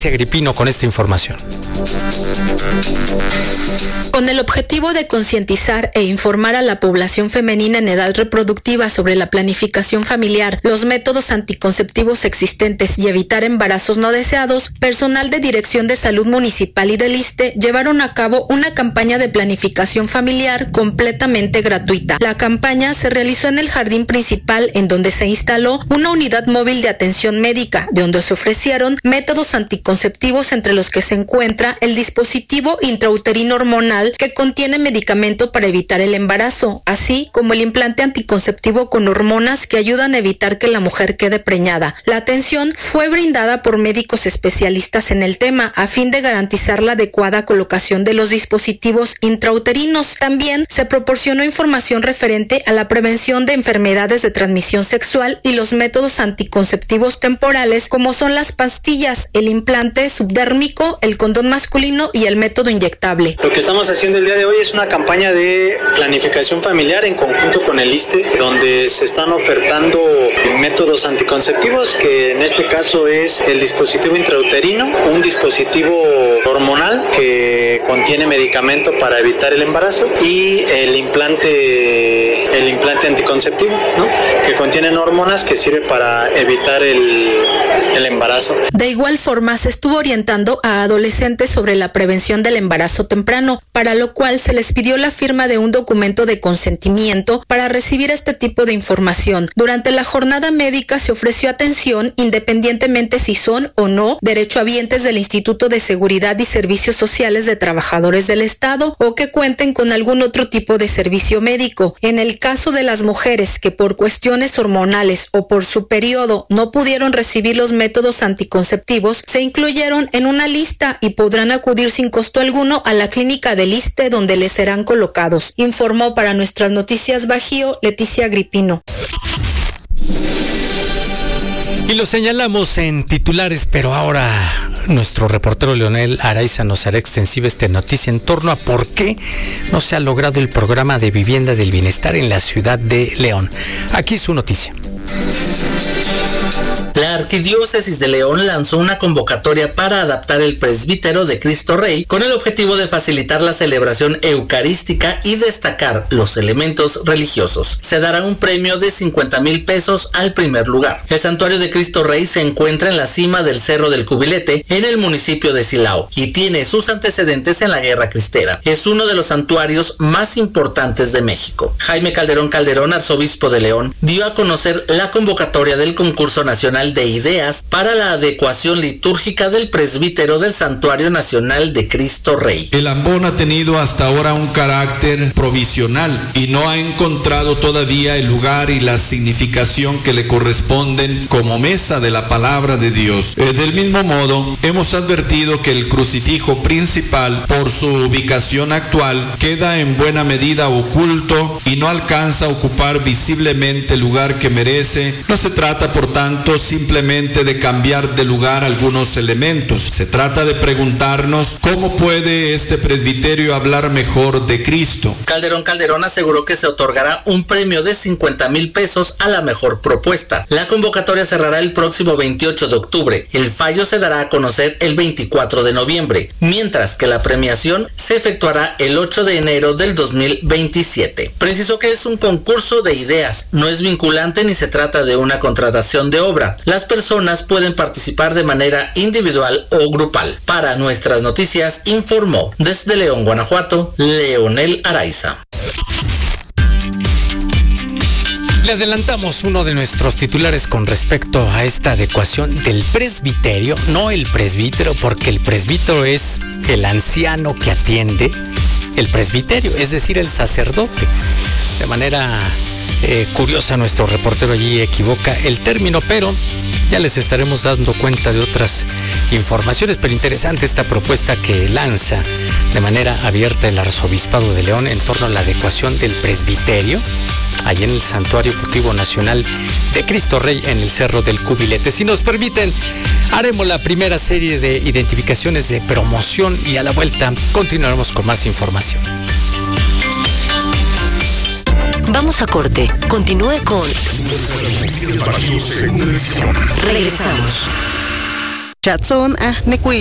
Agripino con esta información. Con el objetivo de concientizar e informar a la población femenina en edad reproductiva sobre la planificación familiar, los métodos anticonceptivos existentes y evitar embarazos no deseados, personal de Dirección de Salud Municipal y del ISSSTE llevaron a cabo una campaña de planificación familiar completamente gratuita. La campaña se realizó en el jardín principal, en donde se instaló una unidad móvil de atención médica, de donde se ofrecieron métodos anticonceptivos, entre los que se encuentra el dispositivo intrauterino hormonal que contiene medicamento para evitar el embarazo, así como el implante anticonceptivo con hormonas que ayudan a evitar que la mujer quede preñada. La atención fue brindada por médicos especialistas en el tema a fin de garantizar la adecuada colocación de los dispositivos intrauterinos. También se proporcionó información referente a la prevención de enfermedades de transmisión sexual y los métodos anticonceptivos temporales, como son las pastillas, el implante subdérmico, el condón masculino y el método inyectable. Lo que estamos haciendo el día de hoy es una campaña de planificación familiar en conjunto con el ISSSTE, donde se están ofertando métodos anticonceptivos, que en este caso es el dispositivo intrauterino, un dispositivo hormonal que contiene medicamento para evitar el embarazo, y el implante anticonceptivo, ¿no?, que contienen hormonas que sirve para evitar el embarazo. De igual forma, se estuvo orientando a adolescentes sobre la prevención del embarazo temprano, para lo cual se les pidió la firma de un documento de consentimiento para recibir este tipo de información. Durante la jornada médica se ofreció atención independientemente si son o no derechohabientes del Instituto de Seguridad y Servicios Sociales de Trabajadores del Estado o que cuenten con algún otro tipo de servicio médico. En el caso de las mujeres que por cuestiones hormonales o por su periodo no pudieron recibir los métodos anticonceptivos, se incluyeron en una lista y podrán acudir sin costo alguno a la clínica del ISSSTE, donde les serán colocados. Informó para Nuestras Noticias Bajío, Leticia Agripino. Y lo señalamos en titulares, pero ahora nuestro reportero Leonel Araiza nos hará extensiva esta noticia en torno a por qué no se ha logrado el programa de vivienda del bienestar en la ciudad de León. Aquí su noticia. La Arquidiócesis de León lanzó una convocatoria para adaptar el presbítero de Cristo Rey con el objetivo de facilitar la celebración eucarística y destacar los elementos religiosos. Se dará un premio de 50,000 pesos al primer lugar. El santuario de Cristo Rey se encuentra en la cima del Cerro del Cubilete, en el municipio de Silao, y tiene sus antecedentes en la Guerra Cristera. Es uno de los santuarios más importantes de México. Jaime Calderón, arzobispo de León, dio a conocer la convocatoria del concurso nacional de ideas para la adecuación litúrgica del presbítero del Santuario Nacional de Cristo Rey. El ambón ha tenido hasta ahora un carácter provisional y no ha encontrado todavía el lugar y la significación que le corresponden como mesa de la palabra de Dios. Del mismo modo, hemos advertido que el crucifijo principal, por su ubicación actual, queda en buena medida oculto y no alcanza a ocupar visiblemente el lugar que merece. No se trata, por tanto, simplemente de cambiar de lugar algunos elementos. Se trata de preguntarnos cómo puede este presbiterio hablar mejor de Cristo. Calderón aseguró que se otorgará un premio de 50,000 pesos a la mejor propuesta. La convocatoria cerrará el próximo 28 de octubre. El fallo se dará a conocer el 24 de noviembre, mientras que la premiación se efectuará el 8 de enero del 2027. Precisó que es un concurso de ideas, no es vinculante ni se trata de una contratación de obra. Las personas pueden participar de manera individual o grupal. Para Nuestras Noticias informó desde León, Guanajuato, Leonel Araiza. Le adelantamos uno de nuestros titulares con respecto a esta adecuación del presbiterio, no el presbítero, porque el presbítero es el anciano que atiende el presbiterio, es decir, el sacerdote. De manera curiosa, nuestro reportero allí equivoca el término, pero ya les estaremos dando cuenta de otras informaciones. Pero interesante esta propuesta que lanza de manera abierta el Arzobispado de León en torno a la adecuación del presbiterio allí en el Santuario Cultivo Nacional de Cristo Rey en el Cerro del Cubilete. Si nos permiten, haremos la primera serie de identificaciones de promoción y a la vuelta continuaremos con más información. Vamos a corte. Continúe con... Regresamos. Chatson,